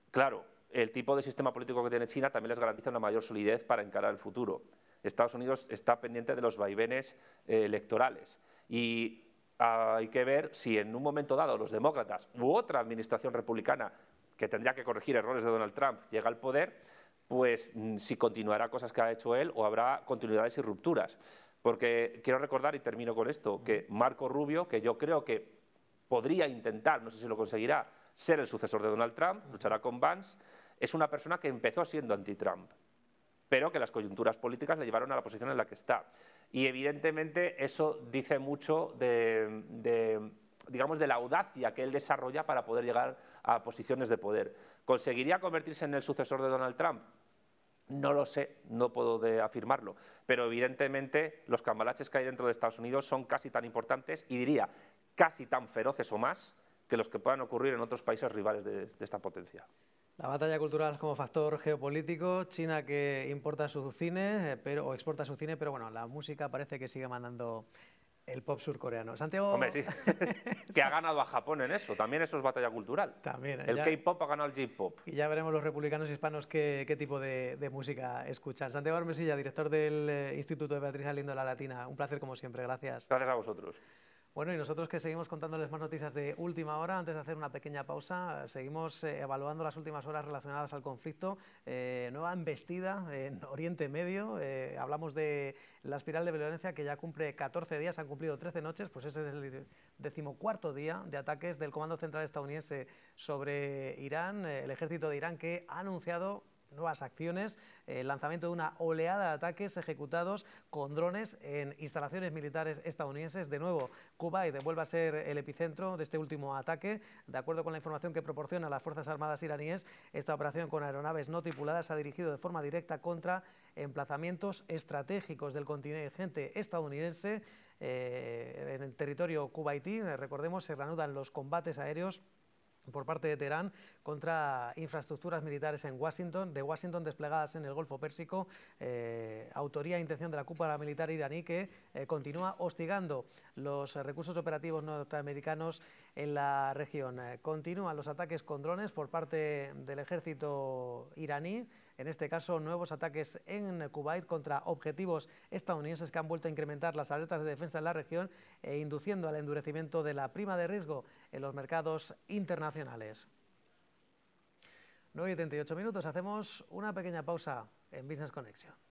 Claro, el tipo de sistema político que tiene China también les garantiza una mayor solidez para encarar el futuro. Estados Unidos está pendiente de los vaivenes electorales y hay que ver si en un momento dado los demócratas u otra administración republicana que tendría que corregir errores de Donald Trump llega al poder, pues si continuará cosas que ha hecho él o habrá continuidades y rupturas. Porque quiero recordar, y termino con esto, que Marco Rubio, que yo creo que podría intentar, no sé si lo conseguirá, ser el sucesor de Donald Trump, luchará con Vance, es una persona que empezó siendo anti-Trump, pero que las coyunturas políticas le llevaron a la posición en la que está. Y evidentemente eso dice mucho digamos, de la audacia que él desarrolla para poder llegar a posiciones de poder. ¿Conseguiría convertirse en el sucesor de Donald Trump? No lo sé, no puedo afirmarlo, pero evidentemente los cambalaches que hay dentro de Estados Unidos son casi tan importantes y diría casi tan feroces o más que los que puedan ocurrir en otros países rivales de esta potencia. La batalla cultural como factor geopolítico, China que importa su cine o exporta su cine, pero bueno, la música parece que sigue mandando el pop surcoreano. Santiago... Hombre, sí, que ha ganado a Japón en eso, también eso es batalla cultural. También, el K-pop ha ganado al J-pop. Y ya veremos los republicanos hispanos qué tipo de música escuchan. Santiago Armesilla, director del Instituto de Beatriz Galindo de la Latina. Un placer como siempre, gracias. Gracias a vosotros. Bueno, y nosotros que seguimos contándoles más noticias de última hora, antes de hacer una pequeña pausa, seguimos evaluando las últimas horas relacionadas al conflicto. Nueva embestida en Oriente Medio, hablamos de la espiral de violencia que ya cumple 14 días, han cumplido 13 noches, pues ese es el 14º día de ataques del Comando Central estadounidense sobre Irán, el ejército de Irán que ha anunciado nuevas acciones, el lanzamiento de una oleada de ataques ejecutados con drones en instalaciones militares estadounidenses. De nuevo, Kuwait vuelve a ser el epicentro de este último ataque. De acuerdo con la información que proporcionan las Fuerzas Armadas iraníes, esta operación con aeronaves no tripuladas se ha dirigido de forma directa contra emplazamientos estratégicos del contingente estadounidense en el territorio kuwaití. Recordemos, se reanudan los combates aéreos por parte de Teherán contra infraestructuras militares de Washington desplegadas en el Golfo Pérsico, autoría e intención de la cúpula militar iraní que continúa hostigando los recursos operativos norteamericanos en la región. Continúan los ataques con drones por parte del ejército iraní, en este caso nuevos ataques en Kuwait contra objetivos estadounidenses que han vuelto a incrementar las alertas de defensa en la región e induciendo al endurecimiento de la prima de riesgo en los mercados internacionales. 9:38 minutos, hacemos una pequeña pausa en Business Connection.